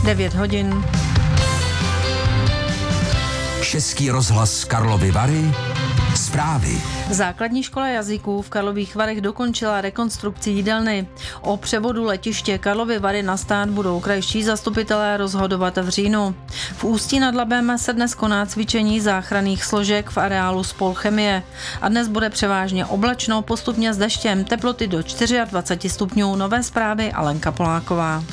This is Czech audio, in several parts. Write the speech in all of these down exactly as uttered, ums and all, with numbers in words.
devět hodin. Český rozhlas Karlovy Vary. Zprávy. Základní škola jazyků v Karlových Varech dokončila rekonstrukci jídelny. O převodu letiště Karlovy Vary na stát budou krajští zastupitelé rozhodovat v říjnu. V Ústí nad Labem se dnes koná cvičení záchranných složek v areálu Spolchemie. A dnes bude převážně oblačno, postupně s deštěm, teploty do dvacet čtyři stupňů. Nové zprávy Alenka Poláková.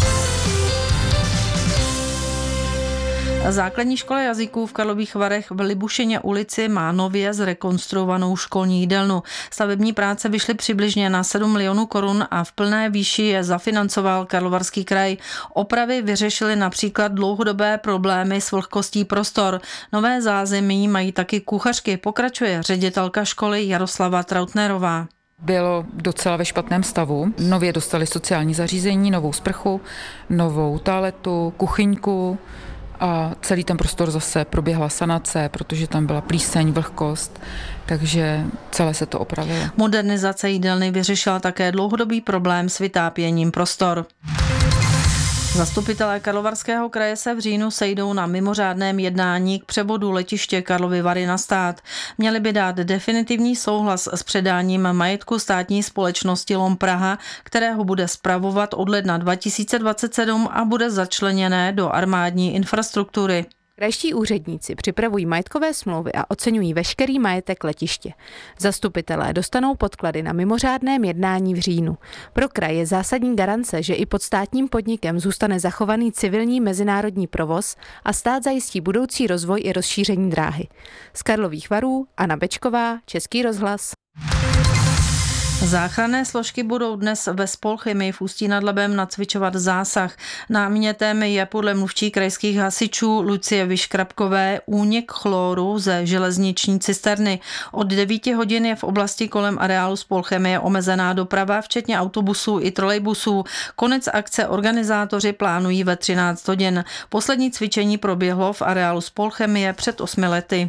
Základní škola jazyků v Karlových Varech v Libušině ulici má nově zrekonstruovanou školní jídelnu. Stavební práce vyšly přibližně na sedm milionů korun a v plné výši je zafinancoval Karlovarský kraj. Opravy vyřešily například dlouhodobé problémy s vlhkostí prostor. Nové zázemí mají taky kuchařky, pokračuje ředitelka školy Jaroslava Trautnerová. Bylo docela ve špatném stavu. Nově dostali sociální zařízení, novou sprchu, novou toaletu, kuchyňku. A celý ten prostor zase proběhla sanace, protože tam byla plíseň, vlhkost, takže celé se to opravilo. Modernizace jídelny vyřešila také dlouhodobý problém s vytápěním prostor. Zastupitelé Karlovarského kraje se v říjnu sejdou na mimořádném jednání k převodu letiště Karlovy Vary na stát. Měli by dát definitivní souhlas s předáním majetku státní společnosti LOM Praha, kterého bude spravovat od ledna dva tisíce dvacet sedm a bude začleněné do armádní infrastruktury. Krajští úředníci připravují majetkové smlouvy a oceňují veškerý majetek letiště. Zastupitelé dostanou podklady na mimořádném jednání v říjnu. Pro kraj je zásadní garance, že i pod státním podnikem zůstane zachovaný civilní mezinárodní provoz a stát zajistí budoucí rozvoj i rozšíření dráhy. Z Karlových Varů Anna Bečková, Český rozhlas. Záchranné složky budou dnes ve Spolchemii v Ústí nad Labem nacvičovat zásah. Námětem je podle mluvčí krajských hasičů Lucie Vyškrabkové únik chloru ze železniční cisterny. Od devíti hodin je v oblasti kolem areálu Spolchemie omezená doprava, včetně autobusů i trolejbusů. Konec akce organizátoři plánují ve třináct hodin. Poslední cvičení proběhlo v areálu Spolchemie před osmi lety.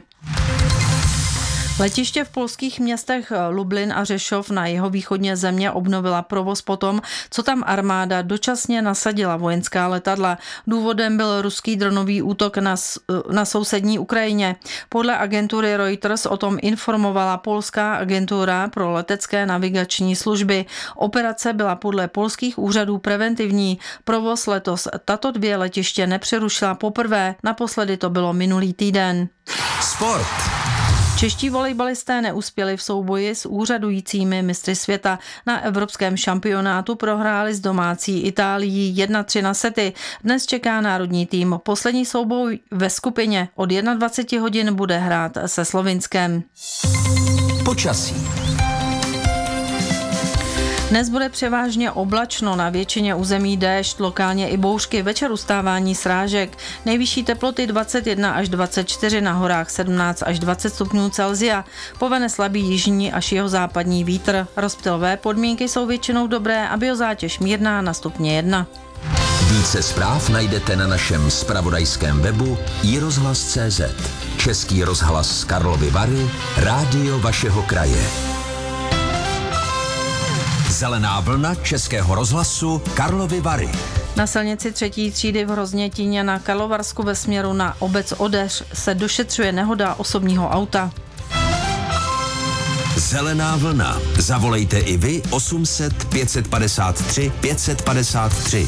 Letiště v polských městech Lublin a Řešov na jihovýchodně země obnovila provoz potom, co tam armáda dočasně nasadila vojenská letadla. Důvodem byl ruský dronový útok na, na sousední Ukrajině. Podle agentury Reuters o tom informovala polská agentura pro letecké navigační služby. Operace byla podle polských úřadů preventivní. Provoz letos tato dvě letiště nepřerušila poprvé, naposledy to bylo minulý týden. Sport. Čeští volejbalisté neuspěli v souboji s úřadujícími mistry světa. Na evropském šampionátu prohráli s domácí Itálií jedna tři na sety. Dnes čeká národní tým. Poslední souboj ve skupině od dvacet jedna hodin bude hrát se Slovinskem. Počasí. Dnes bude převážně oblačno, na většině území déšť, lokálně i bouřky, večer ustávání srážek. Nejvyšší teploty dvacet jedna až dvacet čtyři, na horách sedmnáct až dvacet stupňů Celsia. Povene slabý jižní až jihozápadní vítr. Rozptylové podmínky jsou většinou dobré a biozátěž mírná na stupně jedna. Více zpráv najdete na našem zpravodajském webu i rozhlas tečka cé zet. Český rozhlas Karlovy Vary, rádio vašeho kraje. Zelená vlna Českého rozhlasu Karlovy Vary. Na silnici třetí třídy v Hroznětíně na Karlovarsku ve směru na obec Odeř se došetřuje nehoda osobního auta. Zelená vlna. Zavolejte i vy osm set pět padesát tři pět padesát tři.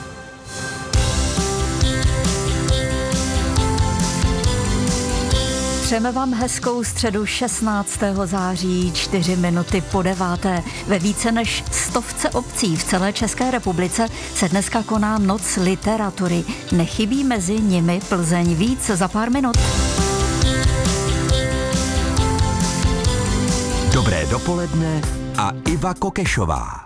Přejeme vám hezkou středu šestnáctého září, čtyři minuty po deváté. Ve více než stovce obcí v celé České republice se dneska koná Noc literatury. Nechybí mezi nimi Plzeň. Víc za pár minut. Dobré dopoledne a Iva Kokešová.